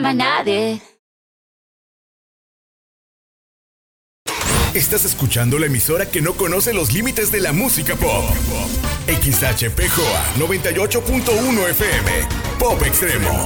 más nadie. Estás escuchando la emisora que no conoce los límites de la música pop. XHPJOA 98.1 FM. Pop Extremo.